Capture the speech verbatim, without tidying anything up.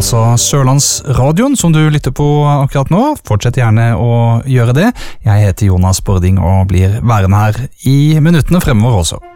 altså Sørlandsradioen som du lytter på akkurat nå. Fortsett gjerne å gjøre det. Jeg heter Jonas Bording og blir værende her i minuttene fremover også.